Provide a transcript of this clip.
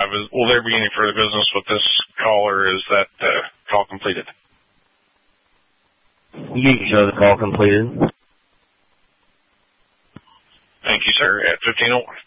Will there be any further business with this call, or is that call completed? You can show the call completed. Thank you, sir. At 15:01.